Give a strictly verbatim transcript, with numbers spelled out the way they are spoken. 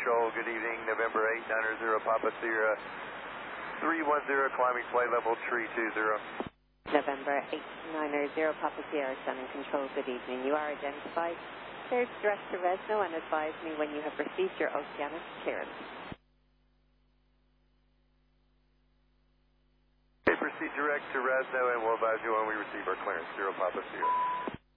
Control, good evening, November eight nine zero Papa Sierra three one zero, climbing flight level three two zero. November eight nine zero Papa Sierra, Sun and Control, good evening. You are identified. Cleared direct to Resno and advise me when you have received your oceanic clearance. Okay, proceed direct to Resno and we'll advise you when we receive our clearance, zero Papa Sierra.